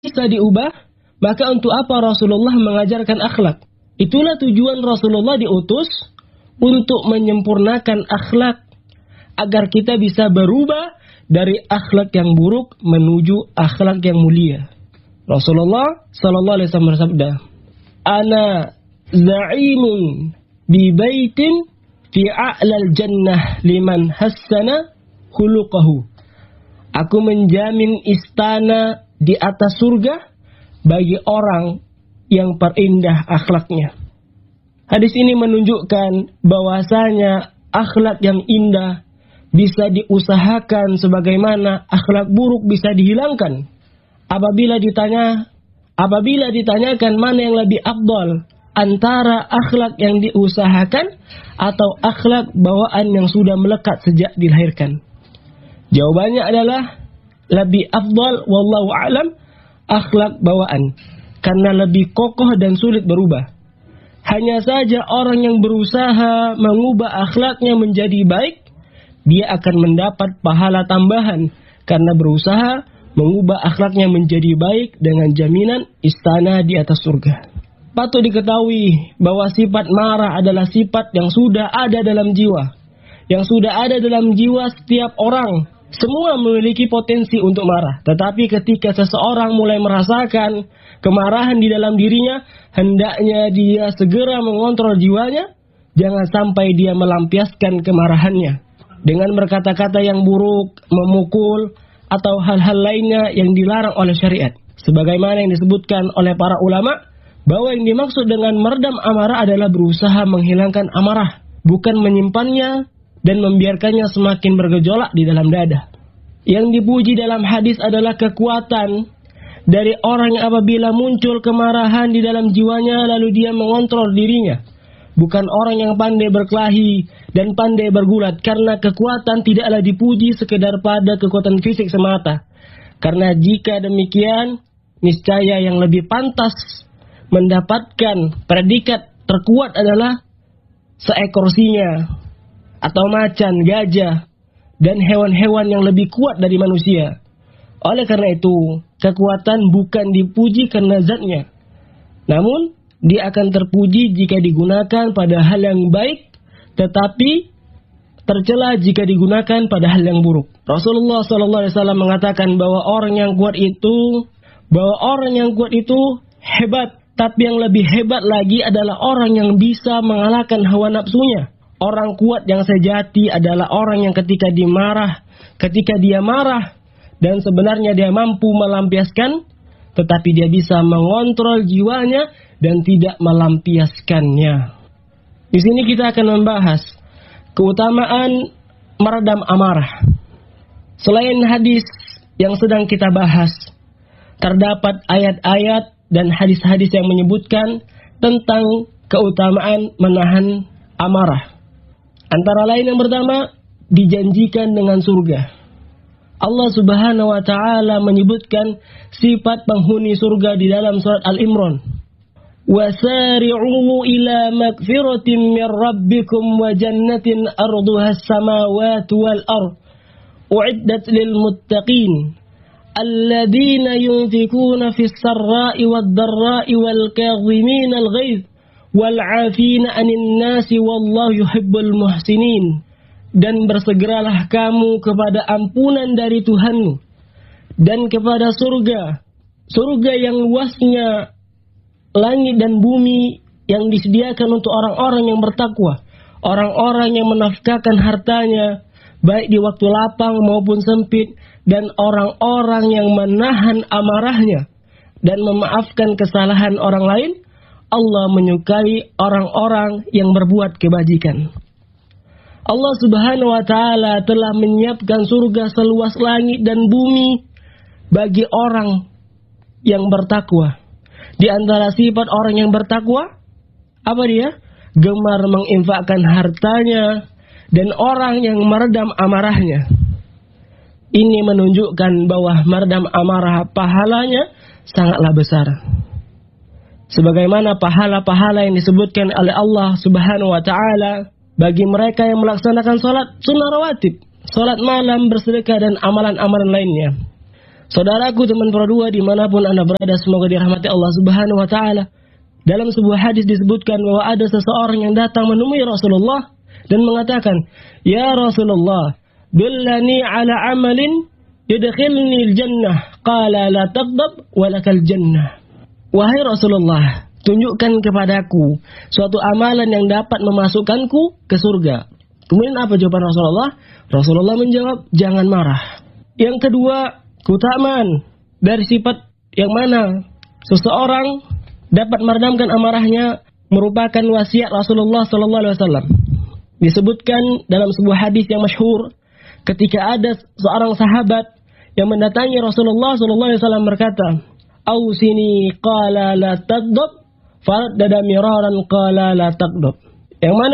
bisa diubah, maka untuk apa Rasulullah mengajarkan akhlak? Itulah tujuan Rasulullah diutus untuk menyempurnakan akhlak agar kita bisa berubah dari akhlak yang buruk menuju akhlak yang mulia. Rasulullah sallallahu alaihi wasallam bersabda, "Ana za'imun bi baitin fi a'lal jannah liman hassana khuluquhu." Aku menjamin istana di atas surga bagi orang yang perindah akhlaknya. Hadis ini menunjukkan bahwasanya akhlak yang indah bisa diusahakan sebagaimana akhlak buruk bisa dihilangkan. Apabila ditanyakan mana yang lebih afdal antara akhlak yang diusahakan atau akhlak bawaan yang sudah melekat sejak dilahirkan, jawabannya adalah lebih afdal wallahu a'lam akhlak bawaan, karena lebih kokoh dan sulit berubah. Hanya saja orang yang berusaha mengubah akhlaknya menjadi baik, dia akan mendapat pahala tambahan karena berusaha mengubah akhlaknya menjadi baik dengan jaminan istana di atas surga. Patut diketahui bahwa sifat marah adalah sifat yang sudah ada dalam jiwa. Yang sudah ada dalam jiwa setiap orang. Semua memiliki potensi untuk marah. Tetapi ketika seseorang mulai merasakan kemarahan di dalam dirinya, hendaknya dia segera mengontrol jiwanya. Jangan sampai dia melampiaskan kemarahannya dengan berkata-kata yang buruk, memukul, atau hal-hal lainnya yang dilarang oleh syariat. Sebagaimana yang disebutkan oleh para ulama, bahwa yang dimaksud dengan meredam amarah adalah berusaha menghilangkan amarah, bukan menyimpannya dan membiarkannya semakin bergejolak di dalam dada. Yang dipuji dalam hadis adalah kekuatan dari orang yang apabila muncul kemarahan di dalam jiwanya lalu dia mengontrol dirinya. Bukan orang yang pandai berkelahi dan pandai bergulat, karena kekuatan tidaklah dipuji sekedar pada kekuatan fisik semata. Karena jika demikian, niscaya yang lebih pantas mendapatkan predikat terkuat adalah seekor singa atau macan, gajah, dan hewan-hewan yang lebih kuat dari manusia. Oleh karena itu, kekuatan bukan dipuji karena zatnya, namun dia akan terpuji jika digunakan pada hal yang baik, tetapi tercela jika digunakan pada hal yang buruk. Rasulullah SAW mengatakan bahwa orang yang kuat itu hebat, tapi yang lebih hebat lagi adalah orang yang bisa mengalahkan hawa nafsunya. Orang kuat yang sejati adalah orang yang ketika dia marah dan sebenarnya dia mampu melampiaskan, tetapi dia bisa mengontrol jiwanya dan tidak melampiaskannya. Di sini kita akan membahas keutamaan meredam amarah. Selain hadis yang sedang kita bahas, terdapat ayat-ayat dan hadis-hadis yang menyebutkan tentang keutamaan menahan amarah. Antara lain yang pertama, dijanjikan dengan surga. Allah Subhanahu wa taala menyebutkan sifat penghuni surga di dalam surat Al-Imran. Wasari'u ila magfiratin min rabbikum wa jannatin arduha as-samawati wal ard u'iddat lil muttaqin alladzina yunfikuna fis sarra'i wad dharra'i wal kadhimina al ghaidh wal 'afina 'anil nasi wallahu yuhibbul muhsinin. Dan bersegeralah kamu kepada ampunan dari Tuhanmu dan kepada surga yang luasnya langit dan bumi yang disediakan untuk orang-orang yang bertakwa, orang-orang yang menafkahkan hartanya baik di waktu lapang maupun sempit, dan orang-orang yang menahan amarahnya dan memaafkan kesalahan orang lain. Allah menyukai orang-orang yang berbuat kebajikan. Allah Subhanahu wa taala telah menyiapkan surga seluas langit dan bumi bagi orang yang bertakwa. Di antara sifat orang yang bertakwa, apa dia? Gemar menginfakkan hartanya dan orang yang meredam amarahnya. Ini menunjukkan bahwa meredam amarah pahalanya sangatlah besar. Sebagaimana pahala-pahala yang disebutkan oleh Allah Subhanahu wa taala bagi mereka yang melaksanakan sholat sunnah rawatib, sholat malam, bersedekah, dan amalan-amalan lainnya. Saudaraku, teman perdua, dimanapun Anda berada, semoga dirahmati Allah Subhanahu wa Ta'ala. Dalam sebuah hadis disebutkan bahwa ada seseorang yang datang menemui Rasulullah dan mengatakan, "Ya Rasulullah, dullani ala amalin yudkhilni al-jannah." Qala la taghdab walakal jannah. Wahai Rasulullah, tunjukkan kepadaku suatu amalan yang dapat memasukkanku ke surga. Kemudian apa jawaban Rasulullah? Rasulullah menjawab, jangan marah. Yang kedua, keutamaan dari sifat yang mana seseorang dapat meredamkan amarahnya merupakan wasiat Rasulullah SAW. Disebutkan dalam sebuah hadis yang masyhur, ketika ada seorang sahabat yang mendatangi Rasulullah SAW berkata, "Ausini qala la taghdab, faraddada miraran qala la taghdab." Yang mana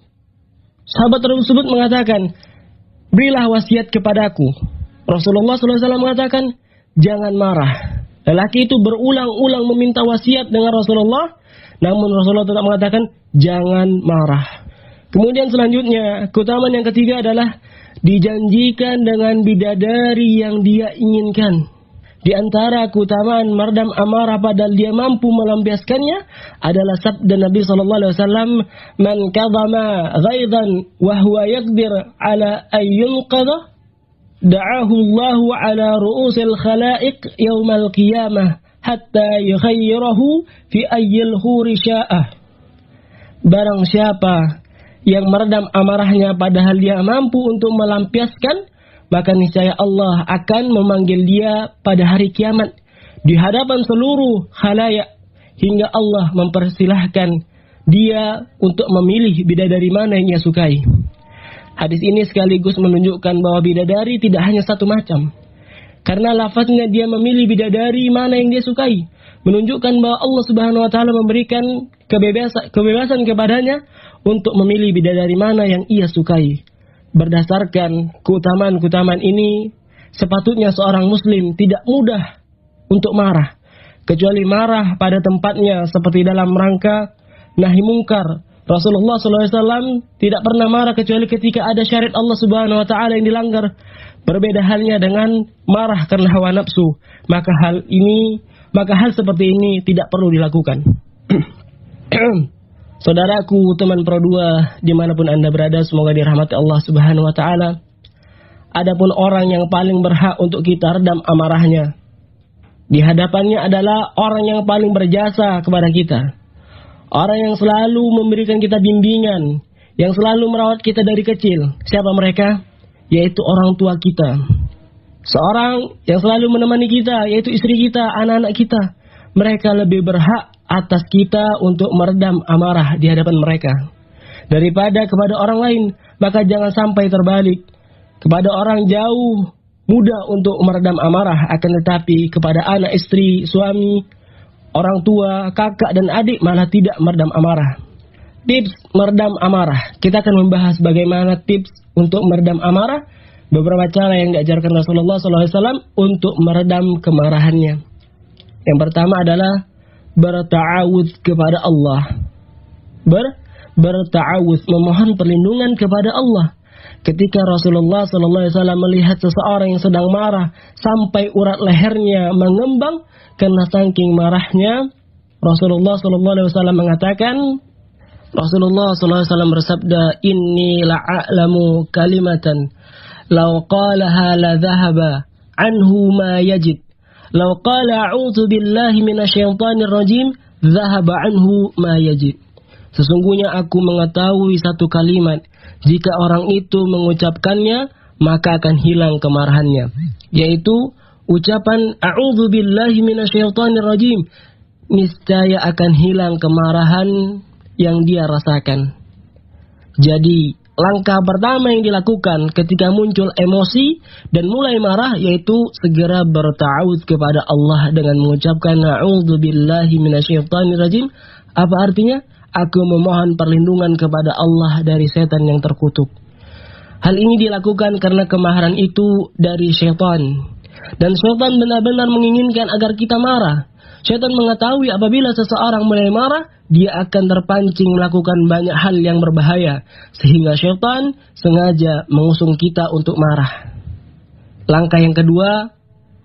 sahabat tersebut mengatakan, "Berilah wasiat kepadaku." Rasulullah SAW mengatakan, jangan marah. Lelaki itu berulang-ulang meminta wasiat dengan Rasulullah, namun Rasulullah tetap mengatakan, jangan marah. Kemudian selanjutnya, keutamaan yang ketiga adalah dijanjikan dengan bidadari yang dia inginkan. Di antara keutamaan meredam amarah padahal dia mampu melampiaskannya adalah sabda Nabi SAW, "Man kadhama ghaidan wa huwa yaqdir ala ayyunqadha, da'ahu Allahu ala ru'usil khalaiq yaumal qiyamah hatta yukhayyirahu fi ayyil huri sya'ah." Barang siapa yang meredam amarahnya padahal dia mampu untuk melampiaskan, maka niscaya Allah akan memanggil dia pada hari kiamat di hadapan seluruh khalayak hingga Allah mempersilahkan dia untuk memilih bidadari mana yang ia sukai. Hadis ini sekaligus menunjukkan bahwa bidadari tidak hanya satu macam. Karena lafaznya dia memilih bidadari mana yang dia sukai, menunjukkan bahwa Allah Subhanahu wa Ta'ala memberikan kebebasan kepadanya untuk memilih bidadari mana yang ia sukai. Berdasarkan keutamaan-keutamaan ini, sepatutnya seorang muslim tidak mudah untuk marah, kecuali marah pada tempatnya seperti dalam rangka nahi mungkar. Rasulullah SAW tidak pernah marah kecuali ketika ada syariat Allah Subhanahu wa Ta'ala yang dilanggar. Berbeda halnya dengan marah karena hawa nafsu, maka hal seperti ini tidak perlu dilakukan. Saudaraku, teman Pro 2, dimanapun Anda berada, semoga dirahmati Allah Subhanahu wa Ta'ala. Adapun orang yang paling berhak untuk kita redam amarahnya di hadapannya adalah orang yang paling berjasa kepada kita. Orang yang selalu memberikan kita bimbingan, yang selalu merawat kita dari kecil. Siapa mereka? Yaitu orang tua kita. Seorang yang selalu menemani kita, yaitu istri kita, anak-anak kita. Mereka lebih berhak atas kita untuk meredam amarah di hadapan mereka daripada kepada orang lain. Maka jangan sampai terbalik, kepada orang jauh mudah untuk meredam amarah, akan tetapi kepada anak, istri, suami, orang tua, kakak dan adik malah tidak meredam amarah. Tips meredam amarah. Kita akan membahas bagaimana tips untuk meredam amarah, beberapa cara yang diajarkan Rasulullah SAW untuk meredam kemarahannya. Yang pertama adalah berta'awudz kepada Allah. Berta'awudz, memohon perlindungan kepada Allah. Ketika Rasulullah SAW melihat seseorang yang sedang marah sampai urat lehernya mengembang karena saking marahnya, Rasulullah SAW mengatakan, Rasulullah SAW bersabda, "Inni la'alamu kalimatan law qalaha la dhahaba anhu ma yajid. Law qala a'udzu billahi minasyaitonir rajim, dhahaba anhu ma yajid." Sesungguhnya aku mengetahui satu kalimat, jika orang itu mengucapkannya, maka akan hilang kemarahannya, yaitu ucapan a'udzu billahi minasyaitonir rajim. Niscaya akan hilang kemarahan yang dia rasakan. Jadi, langkah pertama yang dilakukan ketika muncul emosi dan mulai marah yaitu segera berta'awudz kepada Allah dengan mengucapkan a'udzu billahi minasyaitonir rajim. Apa artinya? Aku memohon perlindungan kepada Allah dari setan yang terkutuk. Hal ini dilakukan karena kemarahan itu dari syaitan. Dan syaitan benar-benar menginginkan agar kita marah. Syaitan mengetahui apabila seseorang mulai marah, dia akan terpancing melakukan banyak hal yang berbahaya. Sehingga syaitan sengaja mengusung kita untuk marah. Langkah yang kedua,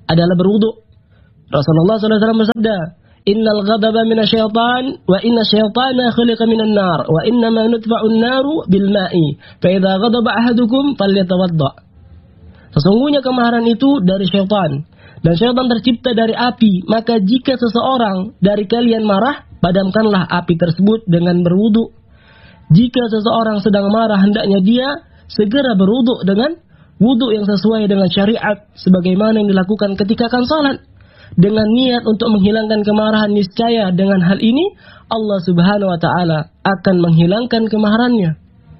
adalah berwudu. Rasulullah SAW bersabda, Innal ghadaba minasyaitan wa inna syaitana khuliqa minan nar wa innama nutfa'un naru bil ma'i fa idza ghadaba ahadukum falyatawadda. Sesungguhnya kemarahan itu dari syaitan dan syaitan tercipta dari api, maka jika seseorang dari kalian marah, padamkanlah api tersebut dengan berwudu. Jika seseorang sedang marah, hendaknya dia segera berwudu dengan wudu yang sesuai dengan syariat sebagaimana yang dilakukan ketika akan salat. Dengan niat untuk menghilangkan kemarahan, niscaya dengan hal ini Allah Subhanahu wa taala akan menghilangkan kemarahannya.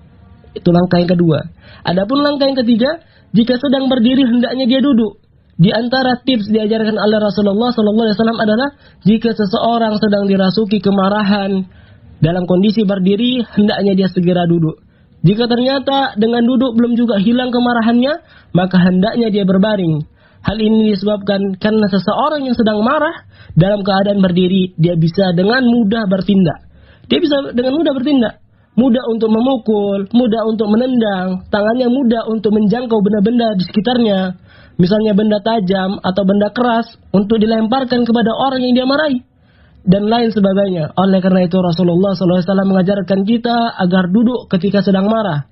Itu langkah yang kedua. Adapun langkah yang ketiga, jika sedang berdiri hendaknya dia duduk. Di antara tips diajarkan oleh Rasulullah SAW adalah jika seseorang sedang dirasuki kemarahan dalam kondisi berdiri, hendaknya dia segera duduk. Jika ternyata dengan duduk belum juga hilang kemarahannya, maka hendaknya dia berbaring. Hal ini disebabkan karena seseorang yang sedang marah dalam keadaan berdiri, dia bisa dengan mudah bertindak. Dia bisa dengan mudah bertindak. Mudah untuk memukul, mudah untuk menendang, tangannya mudah untuk menjangkau benda-benda di sekitarnya. Misalnya benda tajam atau benda keras untuk dilemparkan kepada orang yang dia marahi. Dan lain sebagainya. Oleh karena itu Rasulullah SAW mengajarkan kita agar duduk ketika sedang marah.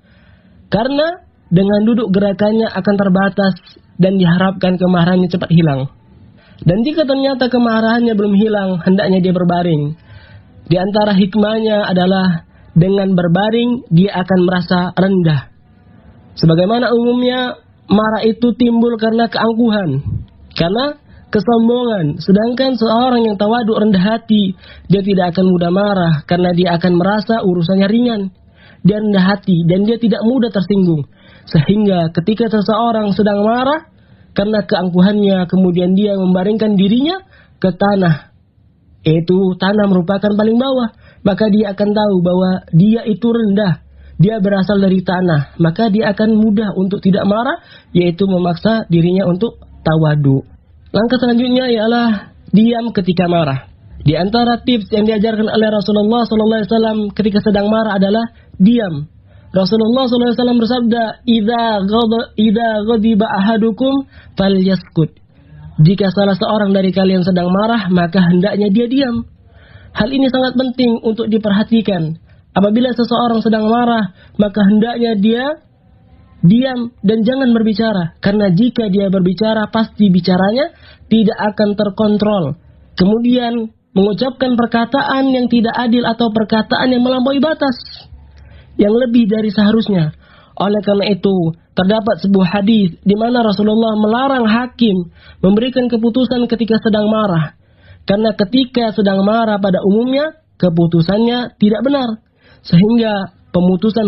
Karena dengan duduk gerakannya akan terbatas dan diharapkan kemarahannya cepat hilang. Dan jika ternyata kemarahannya belum hilang, hendaknya dia berbaring. Di antara hikmahnya adalah dengan berbaring dia akan merasa rendah. Sebagaimana umumnya marah itu timbul karena keangkuhan, karena kesombongan. Sedangkan seorang yang tawadhu, rendah hati, dia tidak akan mudah marah karena dia akan merasa urusannya ringan. Dia rendah hati dan dia tidak mudah tersinggung. Sehingga ketika seseorang sedang marah karena keangkuhannya, kemudian dia membaringkan dirinya ke tanah, yaitu tanah merupakan paling bawah, maka dia akan tahu bahwa dia itu rendah, dia berasal dari tanah, maka dia akan mudah untuk tidak marah, yaitu memaksa dirinya untuk tawadu. Langkah selanjutnya ialah diam ketika marah. Di antara tips yang diajarkan oleh Rasulullah SAW ketika sedang marah adalah diam. Rasulullah SAW bersabda, "Idza ghadiba ahadukum falyaskut." Jika salah seorang dari kalian sedang marah, maka hendaknya dia diam. Hal ini sangat penting untuk diperhatikan. Apabila seseorang sedang marah, maka hendaknya dia diam dan jangan berbicara. Karena jika dia berbicara, pasti bicaranya tidak akan terkontrol. Kemudian mengucapkan perkataan yang tidak adil atau perkataan yang melampaui batas, yang lebih dari seharusnya. Oleh karena itu, terdapat sebuah hadis di mana Rasulullah melarang hakim memberikan keputusan ketika sedang marah. Karena ketika sedang marah pada umumnya, keputusannya tidak benar. Sehingga pemutusan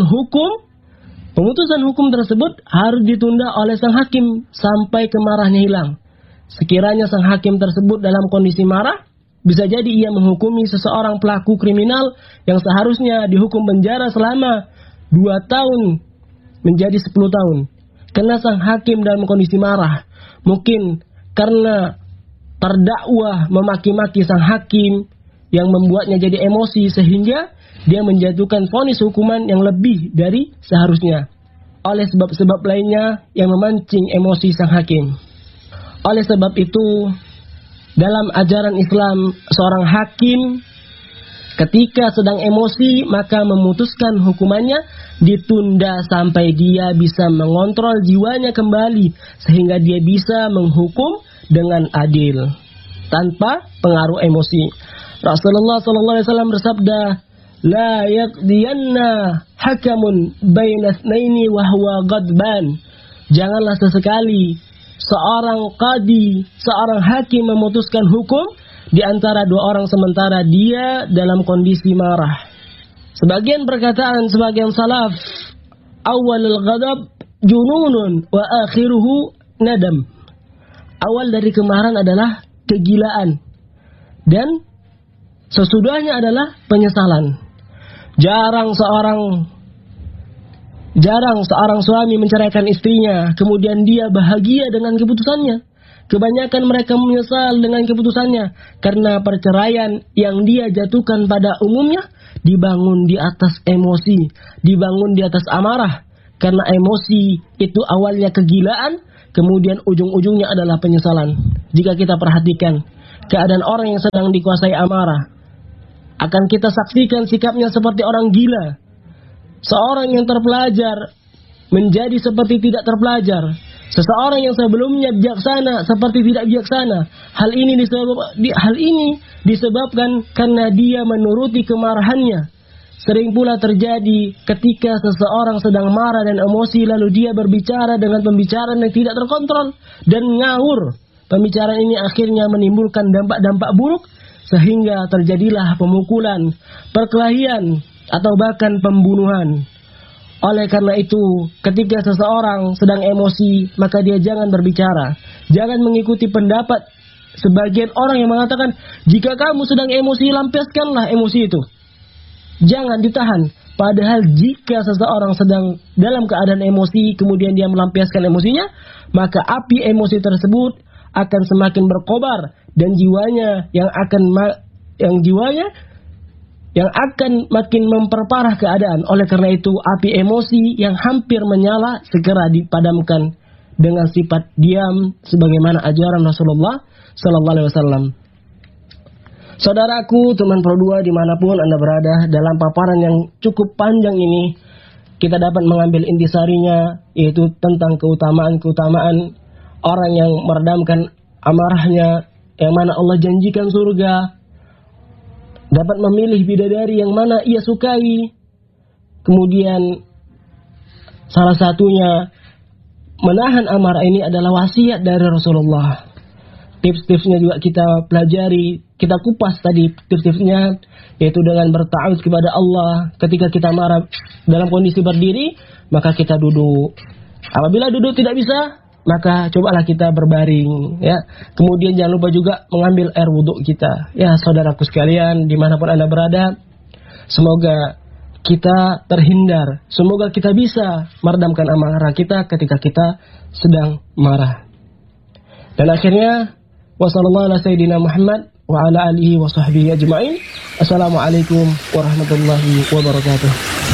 hukum tersebut harus ditunda oleh sang hakim sampai kemarahannya hilang. Sekiranya sang hakim tersebut dalam kondisi marah, bisa jadi ia menghukumi seseorang pelaku kriminal yang seharusnya dihukum penjara selama 2 tahun menjadi 10 tahun. Karena sang hakim dalam kondisi marah, mungkin karena terdakwa memaki-maki sang hakim yang membuatnya jadi emosi sehingga dia menjatuhkan vonis hukuman yang lebih dari seharusnya oleh sebab-sebab lainnya yang memancing emosi sang hakim. Oleh sebab itu, dalam ajaran Islam, seorang hakim ketika sedang emosi maka memutuskan hukumannya ditunda sampai dia bisa mengontrol jiwanya kembali sehingga dia bisa menghukum dengan adil tanpa pengaruh emosi. Rasulullah SAW bersabda, "La yaqdiyanna hakamun baina itsnaini wa huwa ghadban." Janganlah sesekali seorang qadi, seorang hakim memutuskan hukum di antara 2 orang sementara dia dalam kondisi marah. Sebagian perkataan sebagian salaf, awalul ghadab jununun wa akhiruhu nadam. Awal dari kemarahan adalah kegilaan dan sesudahnya adalah penyesalan. Jarang seorang suami menceraikan istrinya, kemudian dia bahagia dengan keputusannya. Kebanyakan mereka menyesal dengan keputusannya karena perceraian yang dia jatuhkan pada umumnya dibangun di atas emosi, dibangun di atas amarah. karena emosi itu awalnya kegilaan, kemudian ujung-ujungnya adalah penyesalan. Jika kita perhatikan keadaan orang yang sedang dikuasai amarah, akan kita saksikan sikapnya seperti orang gila. Seorang yang terpelajar menjadi seperti tidak terpelajar. Seseorang yang sebelumnya bijaksana seperti tidak bijaksana. Hal ini disebabkan karena dia menuruti kemarahannya. Sering pula terjadi ketika seseorang sedang marah dan emosi, lalu dia berbicara dengan pembicaraan yang tidak terkontrol dan ngawur. Pembicaraan ini akhirnya menimbulkan dampak-dampak buruk sehingga terjadilah pemukulan, perkelahian, atau bahkan pembunuhan. Oleh karena itu, ketika seseorang sedang emosi, maka dia jangan berbicara. Jangan mengikuti pendapat sebagian orang yang mengatakan, jika kamu sedang emosi, lampiaskanlah emosi itu. Jangan ditahan. Padahal jika seseorang sedang dalam keadaan emosi, kemudian dia melampiaskan emosinya, maka api emosi tersebut akan semakin berkobar, dan jiwanya yang akan makin memperparah keadaan. Oleh karena itu, api emosi yang hampir menyala segera dipadamkan dengan sifat diam sebagaimana ajaran Rasulullah sallallahu alaihi wasallam. Saudaraku, teman Pro 2 dimanapun Anda berada, dalam paparan yang cukup panjang ini kita dapat mengambil intisarinya, yaitu tentang keutamaan-keutamaan orang yang meredamkan amarahnya, yang mana Allah janjikan surga, dapat memilih bidadari yang mana ia sukai. Kemudian salah satunya menahan amarah ini adalah wasiat dari Rasulullah. Tips-tipsnya juga kita pelajari, kita kupas tadi tips-tipsnya, yaitu dengan berta'awudz kepada Allah. Ketika kita marah dalam kondisi berdiri, maka kita duduk. Apabila duduk tidak bisa, maka cobalah kita berbaring, ya. Kemudian jangan lupa juga mengambil air wudhu kita. Ya, saudaraku sekalian, dimanapun Anda berada, semoga kita terhindar. Semoga kita bisa meredamkan amarah kita ketika kita sedang marah. Dan akhirnya, wassallallahu ala sayyidina Muhammad wa ala alihi wa sahbihi ajma'in. Assalamualaikum warahmatullahi wabarakatuh.